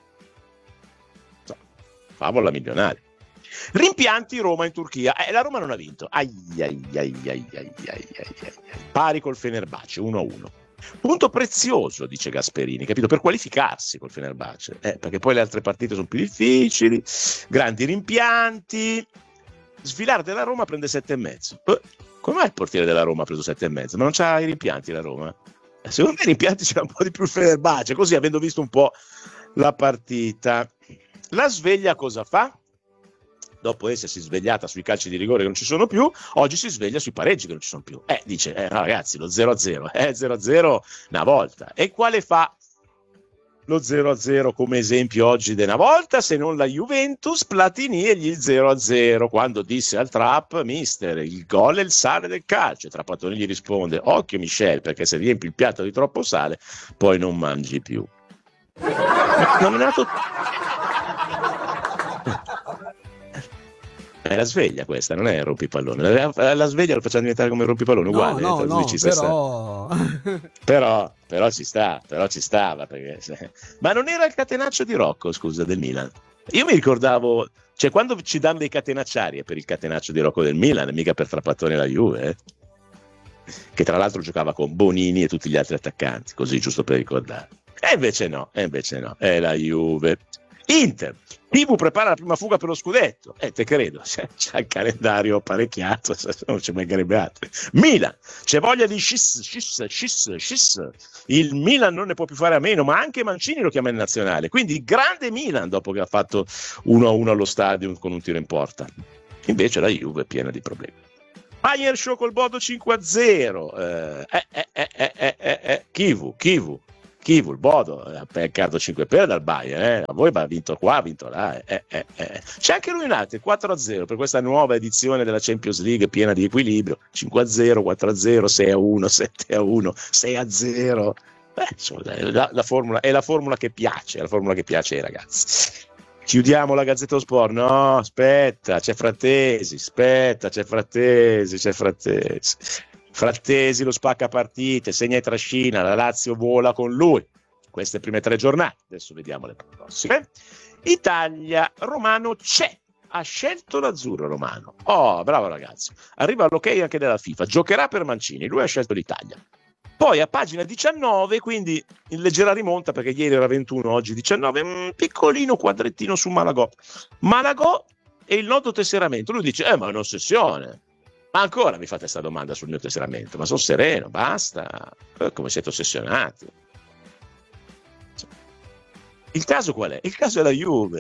Favola milionaria. Rimpianti Roma in Turchia. Eh, la Roma non ha vinto. Ai, ai, ai, ai, ai, ai, ai, ai. Pari col Fenerbahce uno a uno. Punto prezioso, dice Gasperini, capito? Per qualificarsi col Fenerbahce, eh, perché poi le altre partite sono più difficili. Grandi rimpianti. Svilare della Roma prende sette e mezzo. Eh, come mai il portiere della Roma ha preso sette e mezzo? Ma non c'ha i rimpianti la Roma? Secondo me i rimpianti c'era un po' di più il Fenerbahce, così avendo visto un po' la partita. La sveglia cosa fa? Dopo essersi svegliata sui calci di rigore che non ci sono più, oggi si sveglia sui pareggi che non ci sono più. Eh, dice, eh, no, ragazzi, lo zero a zero, eh, zero a zero una volta. E quale fa lo zero a zero come esempio oggi di una volta, se non la Juventus? Platini e gli zero a zero, quando disse al Trapp, mister, il gol è il sale del calcio. E Trapattoni gli risponde, occhio Michel, perché se riempi il piatto di troppo sale, poi non mangi più. Non è nato... È la sveglia questa, non è il rompipallone. La, la sveglia lo facciamo diventare come il rompipallone, uguale. No, no, no, però... però... però ci sta, però ci stava. Perché... Ma non era il catenaccio di Rocco, scusa, del Milan? Io mi ricordavo, cioè quando ci danno dei catenacciari è per il catenaccio di Rocco del Milan, mica per Trapattoni e la Juve, eh? Che tra l'altro giocava con Bonini e tutti gli altri attaccanti, così giusto per ricordare. E invece no, e invece no, è la Juve. Inter, Tibu prepara la prima fuga per lo scudetto, e eh, te credo, c'è, c'è il calendario apparecchiato, non ci mancherebbe altro. Milan, c'è voglia di sciss, sciss, sciss, sciss. Il Milan non ne può più fare a meno, ma anche Mancini lo chiama in nazionale, quindi grande Milan dopo che ha fatto uno a uno allo stadio con un tiro in porta. Invece la Juve è piena di problemi. Bayern show col Bodo cinque a zero, eh, eh, eh, eh, eh, eh, eh. Kivu, Kivu. Kivu, il Bodo ha peccato cinque per dal Bayern, eh? A voi ha vinto qua, ha vinto là, eh, eh, eh. C'è anche lui United quattro a zero per questa nuova edizione della Champions League piena di equilibrio, cinque a zero, quattro a zero, sei a uno, sette a uno, sei a zero. Beh, insomma, la, la formula, è la formula che piace, è la formula che piace ai ragazzi. Chiudiamo la Gazzetta dello Sport, no, aspetta, c'è Frattesi, aspetta, c'è Frattesi, c'è Frattesi. Frattesi lo spacca partite, segna e trascina, la Lazio vola con lui. Queste prime tre giornate, adesso vediamo le prossime. Italia, Romano c'è, ha scelto l'azzurro Romano. Oh, bravo ragazzo, arriva l'ok anche della FIFA, giocherà per Mancini, lui ha scelto l'Italia. Poi a pagina diciannove, quindi in leggera rimonta, perché ieri era ventuno, oggi diciannove, un piccolino quadrettino su Malagò. Malagò e il nodo tesseramento, lui dice, eh ma è un'ossessione. Ma ancora mi fate questa domanda sul mio tesseramento? Ma sono sereno, basta. Come siete ossessionati? Il caso qual è? Il caso è la Juve.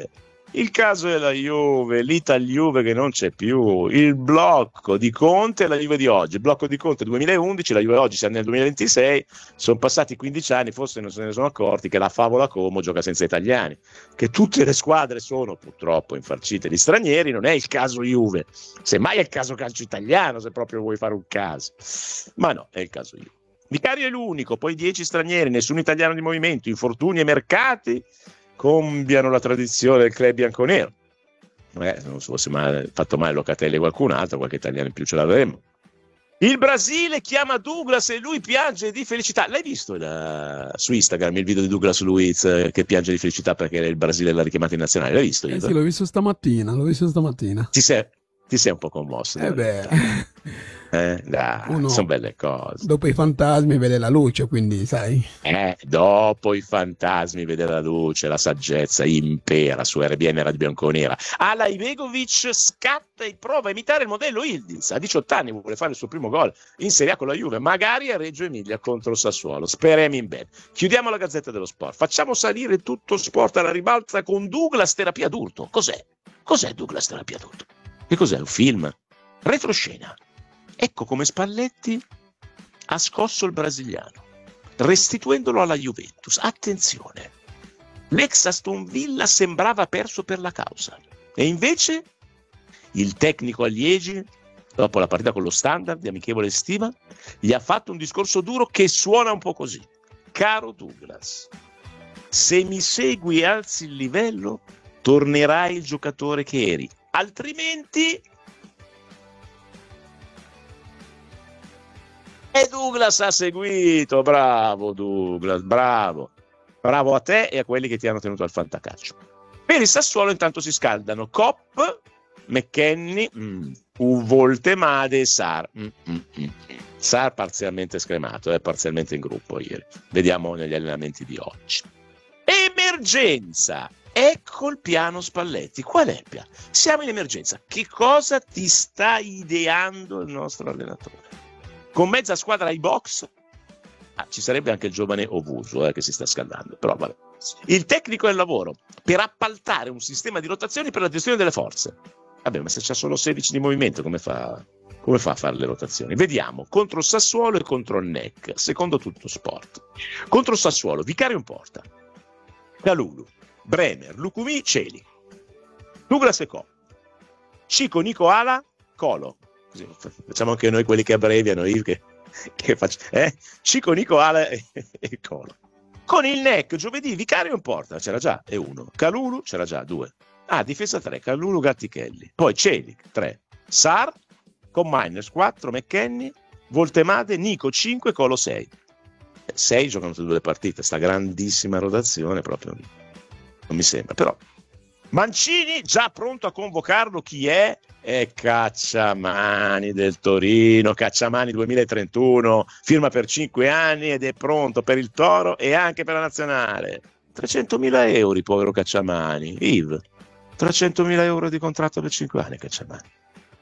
Il caso è la Juve, l'Ital-Juve che non c'è più, il blocco di Conte e la Juve di oggi. Il blocco di Conte duemilaundici, la Juve oggi siamo nel duemilaventisei, sono passati quindici anni, forse non se ne sono accorti che la favola Como gioca senza italiani, che tutte le squadre sono purtroppo infarcite di stranieri. Non è il caso Juve, semmai è il caso calcio italiano, se proprio vuoi fare un caso, ma no, è il caso Juve. Vicario è l'unico, poi dieci stranieri, nessun italiano di movimento, infortuni e mercati cambiano la tradizione del club bianconero. Eh, non so se mai fatto mai Locatelli o qualcun altro, qualche italiano in più ce l'avremo. Il Brasile chiama Douglas e lui piange di felicità. L'hai visto da, su Instagram il video di Douglas Luiz eh, che piange di felicità perché il Brasile l'ha richiamato in nazionale? L'hai visto? Eh sì, l'ho visto stamattina, l'ho visto stamattina. Ti sei, ti sei un po' commosso? Eh beh... Eh, sono belle cose. Dopo i fantasmi vede la luce, quindi sai. Eh, dopo i fantasmi vede la luce, la saggezza impera su R B N Radio Bianconera. Ala Ibegovic scatta e prova a imitare il modello Yildiz. A diciotto anni vuole fare il suo primo gol in Serie A con la Juve, magari a Reggio Emilia contro il Sassuolo. Speriamo in bene. Chiudiamo la Gazzetta dello Sport. Facciamo salire tutto sport alla ribalta con Douglas terapia adulto. Cos'è? Cos'è Douglas terapia adulto? Che cos'è? Un film? Retroscena. Ecco come Spalletti ha scosso il brasiliano, restituendolo alla Juventus. Attenzione, l'ex Aston Villa sembrava perso per la causa. E invece il tecnico a Liegi, dopo la partita con lo Standard di amichevole estiva, gli ha fatto un discorso duro che suona un po' così. Caro Douglas, se mi segui e alzi il livello, tornerai il giocatore che eri. Altrimenti... E Douglas ha seguito, bravo Douglas, bravo, bravo a te e a quelli che ti hanno tenuto al fantacalcio. Per il Sassuolo intanto si scaldano Kopp, McKennie, mm, Voltemade e Sar. Mm, mm, mm. Sar parzialmente scremato, è eh, parzialmente in gruppo ieri. Vediamo negli allenamenti di oggi. Emergenza! Ecco il piano Spalletti. Qual è il piano? Siamo in emergenza. Che cosa ti sta ideando il nostro allenatore? Con mezza squadra ai box, ah, ci sarebbe anche il giovane Ovuso eh, che si sta scaldando, però vabbè. Il tecnico è il lavoro per appaltare un sistema di rotazioni per la gestione delle forze. Vabbè, ma se c'è solo sedici di movimento, come fa, come fa a fare le rotazioni? Vediamo, contro il Sassuolo e contro il N E C, secondo Tutto Sport. Contro il Sassuolo, Vicario in porta, Calulu, Bremer, Lucumi, Celi, Douglas e Co, Cico, Nico, Ala, Colo. Così, facciamo anche noi quelli che abbreviano, io che, che faccio, eh? Cico, Nico, Ale e, e Colo. Con il N E C giovedì Vicario in porta, c'era già, e uno. Calulu c'era già, due. Ah, difesa tre, Calulu, Gattichelli. Poi Celic, tre. Sar, con Miners, quattro, McKennie, Voltemade, Nico, cinque, Colo, sei. sei giocano tutte e due le partite, sta grandissima rotazione proprio non mi sembra, però Mancini già pronto a convocarlo, chi è? È Cacciamani del Torino, Cacciamani duemilatrentuno, firma per cinque anni ed è pronto per il Toro e anche per la nazionale. trecentomila euro, povero Cacciamani. Yves, trecentomila euro di contratto per cinque anni Cacciamani.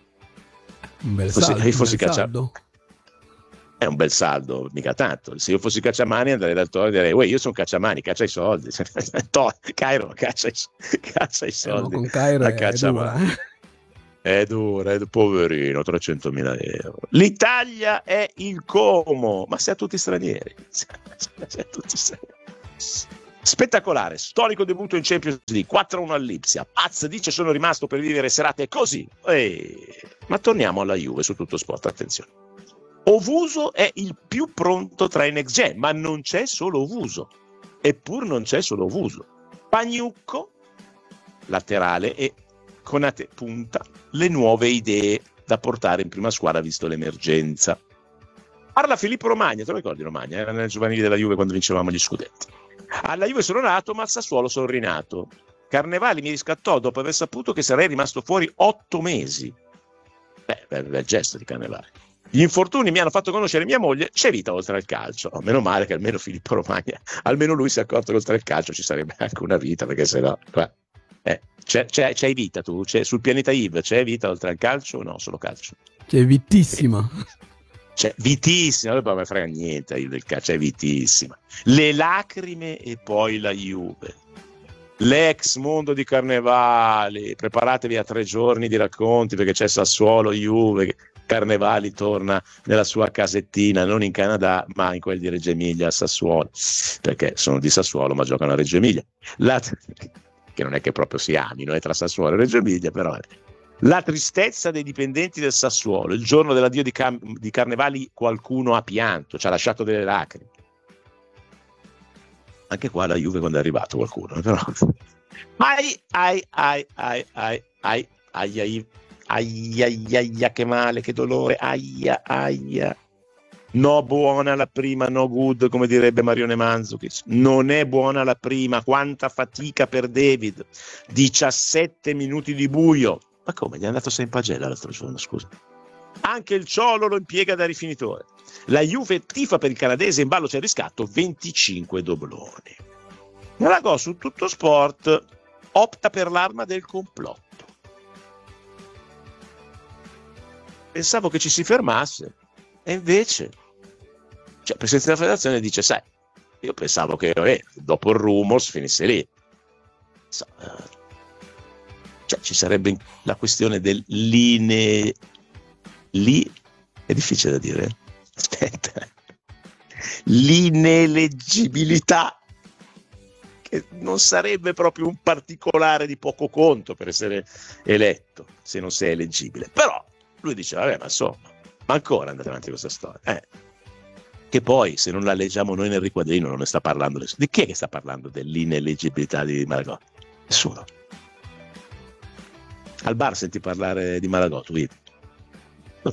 Un bel fossi, saldo, fossi un bel Caccia... saldo. È un bel saldo, mica tanto. Se io fossi Cacciamani andrei dal Toro e direi: uè, io sono Cacciamani, caccia i soldi. Cairo, caccia i, caccia i soldi. Eh, con Cairo a è Cacciamani. dura. È dura, è poverino, trecentomila euro. L'Italia è il Como, ma se a tutti stranieri. Se a tutti stranieri. Spettacolare, storico debutto in Champions League, quattro a uno all'Ipsia. Paz dice: sono rimasto per vivere serate così. E... Ma torniamo alla Juve su Tutto Sport, attenzione. Ovuso è il più pronto tra i next gen, ma non c'è solo Ovuso. Eppur non c'è solo Ovuso. Pagnucco, laterale, e Konate punta, le nuove idee da portare in prima squadra visto l'emergenza. Parla Filippo Romagna, te lo ricordi Romagna? Era nel giovanile della Juve quando vincevamo gli scudetti. Alla Juve sono nato, ma al Sassuolo sono rinato. Carnevali mi riscattò dopo aver saputo che sarei rimasto fuori otto mesi. Beh, bel, bel gesto di Carnevali. Gli infortuni mi hanno fatto conoscere mia moglie, c'è vita oltre al calcio. Oh, meno male che almeno Filippo Romagna, almeno lui si è accorto che oltre al calcio ci sarebbe anche una vita, perché sennò qua, eh, c'è, c'è, c'hai vita tu? C'è, sul pianeta Yves c'è vita oltre al calcio o no? Solo calcio? C'è vitissima. C'è vitissima, non mi frega niente Yves del calcio, è vitissima. Le lacrime e poi la Juve. l'ex mondo di Carnevali, preparatevi a tre giorni di racconti perché c'è Sassuolo Juve, Carnevali torna nella sua casettina, non in Canada ma in quel di Reggio Emilia a Sassuolo, perché sono di Sassuolo ma giocano a Reggio Emilia, la, che non è che proprio si amino, è tra Sassuolo e Reggio Emilia, però è. La tristezza dei dipendenti del Sassuolo, il giorno dell'addio di, Cam- di Carnevali qualcuno ha pianto, ci ha lasciato delle lacrime. Anche qua la Juve quando è arrivato qualcuno, però. Ai ai ai ai ai ai ai ai ai ai ai che male, che dolore, aia aia. No buona la prima, no good, come direbbe Marione Mandzukic. Non è buona la prima, quanta fatica per David. diciassette minuti di buio. Ma come? Gli è andato sei in pagella l'altro giorno, scusa. Anche il Ciolo lo impiega da rifinitore. La Juve tifa per il canadese, in ballo c'è il riscatto, venticinque dobloni. Malagò su Tutto Sport opta per l'arma del complotto. Pensavo che ci si fermasse e invece, cioè, il presidente della federazione dice, sai, io pensavo che eh, dopo il rumors finisse lì. So, eh, cioè ci sarebbe la questione del line lì è difficile da dire, aspetta, l'ineleggibilità, che non sarebbe proprio un particolare di poco conto per essere eletto se non sei eleggibile, però lui dice vabbè, ma insomma, ma ancora andate avanti con questa storia, eh. Che poi se non la leggiamo noi nel riquadrino non ne sta parlando nessuno. Di chi è che sta parlando dell'ineleggibilità di Malagò? Nessuno. Al bar senti parlare di Malagò, tu vedi? No.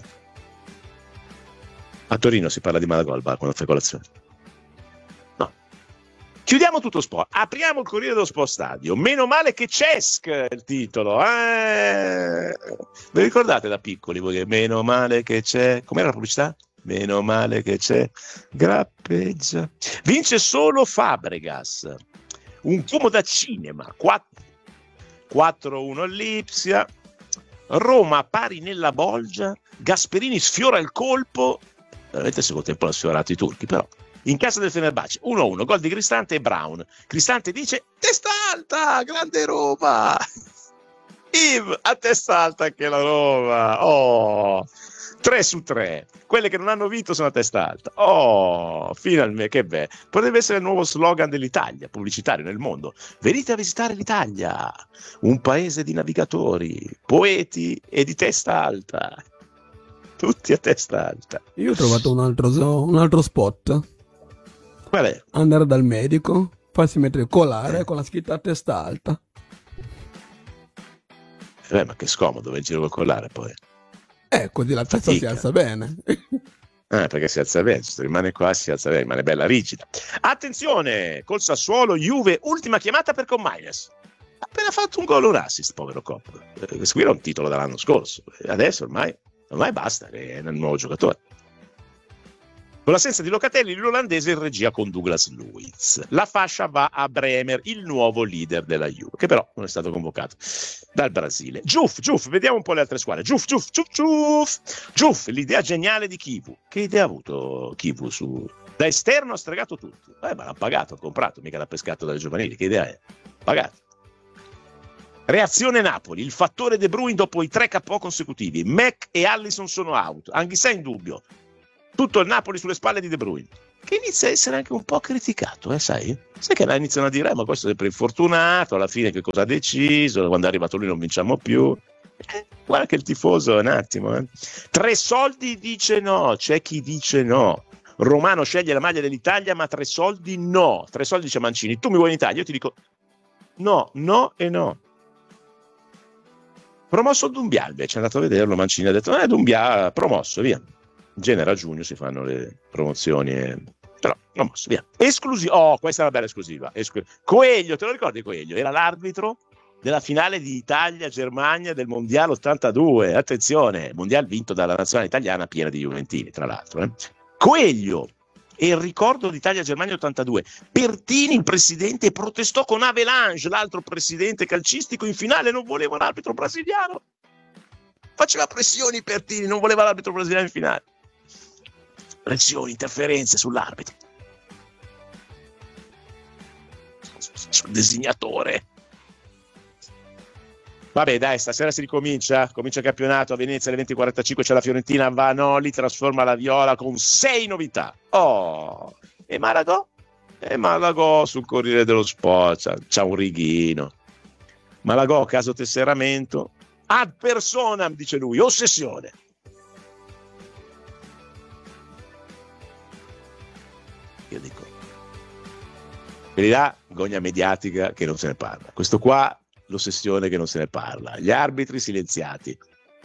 A Torino si parla di Malagò al bar quando fai colazione. No. Chiudiamo Tutto Sport, apriamo il Corriere dello Sport Stadio. Meno male che Cesc è il titolo. Eh... Vi ricordate da piccoli voi che meno male che c'è? Com'era la pubblicità? Meno male che c'è Grappeggia. Vince solo Fabregas. Un fumo da cinema. quattro a uno all'Ipsia. Roma pari nella Bolgia. Gasperini sfiora il colpo. Veramente il secondo tempo l'ha sfiorato i turchi, però. In casa del Fenerbahce uno a uno, gol di Cristante e Brown. Cristante dice testa alta, grande Roma. Yves a testa alta anche la Roma. Oh, tre su tre. Quelle che non hanno vinto sono a testa alta. Oh, finalmente, che bello. Potrebbe essere il nuovo slogan dell'Italia, pubblicitario nel mondo. Venite a visitare l'Italia, un paese di navigatori, poeti e di testa alta. Tutti a testa alta. Io ho trovato un altro, un altro spot. Qual è? Andare dal medico, farsi mettere colare con la scritta a testa alta. Eh, ma che scomodo, vai in giro col collare poi. Eh, così la testa si alza bene. Ah, perché si alza bene, se rimane qua si alza bene, rimane bella rigida. Attenzione, col Sassuolo, Juve, ultima chiamata per Commaies. Ha appena fatto un gol, un assist, povero Cop. Questo qui era un titolo dall'anno scorso. Adesso ormai, ormai basta, è un nuovo giocatore. Con l'assenza di Locatelli, l'olandese in regia con Douglas Luiz. La fascia va a Bremer, il nuovo leader della Juve, che però non è stato convocato dal Brasile. Giuff, Giuff, vediamo un po' le altre squadre. Giuff, Giuff, Giuff, Giuff. Giuff, l'idea geniale di Kivu. Che idea ha avuto Kivu? Su... Da esterno ha stregato tutto. Eh, ma l'ha pagato, ha comprato, mica l'ha pescato dalle giovanili. Che idea è? Pagato. Reazione Napoli, il fattore De Bruyne dopo i tre K O consecutivi. Mac e Allison sono out, Anghissà in dubbio. Tutto il Napoli sulle spalle di De Bruyne, che inizia a essere anche un po' criticato, eh, sai? Sai che là iniziano a dire, eh, ma questo è sempre infortunato, alla fine che cosa ha deciso, quando è arrivato lui non vinciamo più. Eh, guarda che il tifoso, un attimo. Eh. Tre soldi dice no, c'è chi dice no. Romano sceglie la maglia dell'Italia, ma tre soldi no. Tre soldi dice Mancini, tu mi vuoi in Italia? Io ti dico no, no e no. Promosso Dumbia, invece è andato a vederlo, Mancini ha detto, eh, Dumbia promosso, via. In genere a giugno si fanno le promozioni, e... però non posso, via. Esclusiva, oh, questa è una bella esclusiva. Esclu... Coelho, te lo ricordi Coelho? Era l'arbitro della finale di Italia-Germania del Mondiale ottantadue. Attenzione, Mondiale vinto dalla nazionale italiana piena di juventini, tra l'altro. Eh. Coelho e il ricordo d'Italia-Germania ottantadue. Pertini, il presidente, protestò con Avelange, l'altro presidente calcistico, in finale non voleva l'arbitro brasiliano. Faceva pressioni Pertini, non voleva l'arbitro brasiliano in finale. Pressioni, interferenze sull'arbitro, sul designatore. Vabbè, dai, stasera si ricomincia, comincia il campionato a Venezia alle venti e quarantacinque, c'è la Fiorentina, Vanoli trasforma la Viola con sei novità. Oh, e Malagò? E Malagò sul Corriere dello Sport, c'ha, c'ha un righino. Malagò, caso tesseramento, ad personam, dice lui, ossessione. Io dico, quelli là, gogna mediatica che non se ne parla. Questo qua, l'ossessione che non se ne parla, gli arbitri silenziati.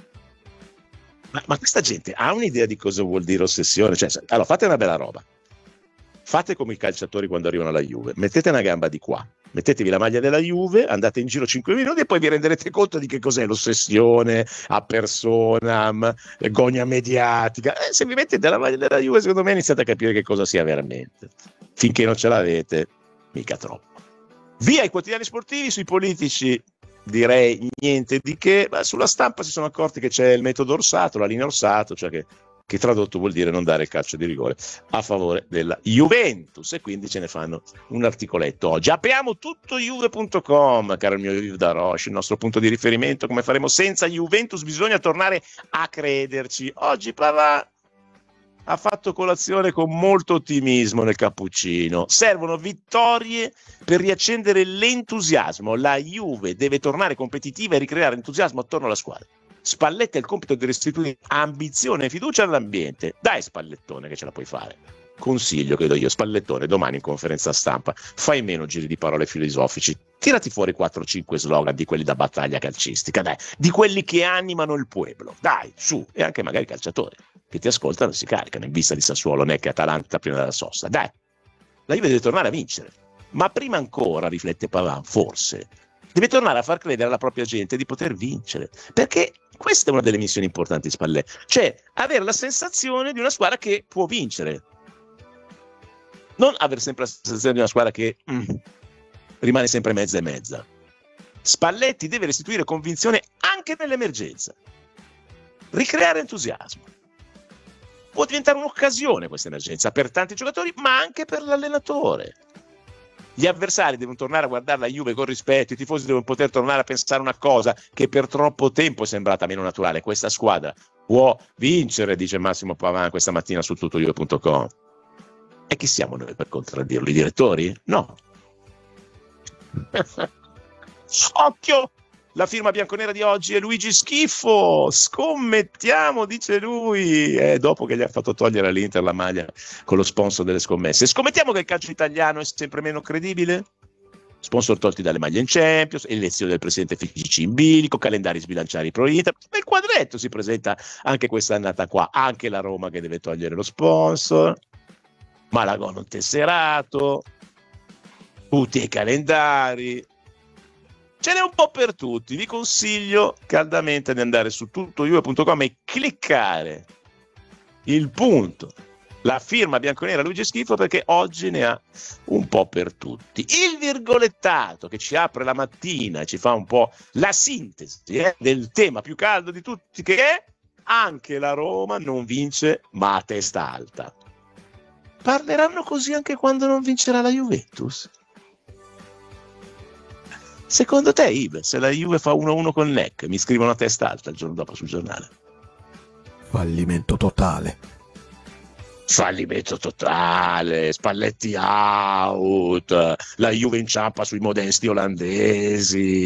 Ma, ma questa gente ha un'idea di cosa vuol dire ossessione? Cioè, allora fate una bella roba, fate come i calciatori quando arrivano alla Juve, mettete una gamba di qua, mettetevi la maglia della Juve, andate in giro cinque minuti e poi vi renderete conto di che cos'è l'ossessione a personam, gogna mediatica. Eh, se vi mettete la maglia della Juve, secondo me iniziate a capire che cosa sia veramente. Finché non ce l'avete, mica troppo. Via i quotidiani sportivi, sui politici direi niente di che, ma sulla stampa si sono accorti che c'è il metodo Orsato, la linea Orsato, cioè che, che tradotto vuol dire non dare il calcio di rigore a favore della Juventus, e quindi ce ne fanno un articoletto oggi. Apriamo tutto juve punto com, caro il mio Yves Daroche, il nostro punto di riferimento. Come faremo senza Juventus? Bisogna tornare a crederci. Oggi Pavard ha fatto colazione con molto ottimismo nel cappuccino. Servono vittorie per riaccendere l'entusiasmo. La Juve deve tornare competitiva e ricreare entusiasmo attorno alla squadra. Spalletti ha il compito di restituire ambizione e fiducia all'ambiente. Dai Spallettone che ce la puoi fare. Consiglio che do io, Spallettone, domani in conferenza stampa fai meno giri di parole filosofici, tirati fuori quattro cinque slogan di quelli da battaglia calcistica, dai, di quelli che animano il pueblo, dai, su, e anche magari i calciatori che ti ascoltano e si caricano in vista di Sassuolo, Necca e Atalanta prima della sosta. Dai, la Juve deve tornare a vincere, ma prima ancora, riflette Pavard, forse deve tornare a far credere alla propria gente di poter vincere, perché questa è una delle missioni importanti di Spalletti, cioè avere la sensazione di una squadra che può vincere, non avere sempre la sensazione di una squadra che mm, rimane sempre mezza e mezza. Spalletti deve restituire convinzione anche nell'emergenza, ricreare entusiasmo. Può diventare un'occasione questa emergenza per tanti giocatori, ma anche per l'allenatore. Gli avversari devono tornare a guardare la Juve con rispetto, i tifosi devono poter tornare a pensare una cosa che per troppo tempo è sembrata meno naturale: questa squadra può vincere, dice Massimo Pavard questa mattina su tutto juve punto com. E chi siamo noi per contraddirlo? I direttori? No. Occhio! La firma bianconera di oggi è Luigi Schifo. Scommettiamo, dice lui, eh, dopo che gli ha fatto togliere all'Inter la maglia con lo sponsor delle scommesse. Scommettiamo che il calcio italiano è sempre meno credibile? Sponsor tolti dalle maglie in Champions, elezione del presidente F I G C in bilico, calendari sbilanciari pro Inter. Nel quadretto si presenta anche questa annata qua, anche la Roma che deve togliere lo sponsor, Malagò non tesserato, tutti i calendari. Ce n'è un po' per tutti. Vi consiglio caldamente di andare su tutto juve punto com e cliccare il punto, la firma bianconera Luigi Schifo, perché oggi ne ha un po' per tutti. Il virgolettato che ci apre la mattina e ci fa un po' la sintesi eh, del tema più caldo di tutti, che è: anche la Roma non vince ma a testa alta. Parleranno così anche quando non vincerà la Juventus? Secondo te, Ibe, se la Juve fa uno a uno con Neck, mi scrivono a testa alta il giorno dopo sul giornale? Fallimento totale. Fallimento totale, Spalletti out, la Juve inciampa sui modesti olandesi.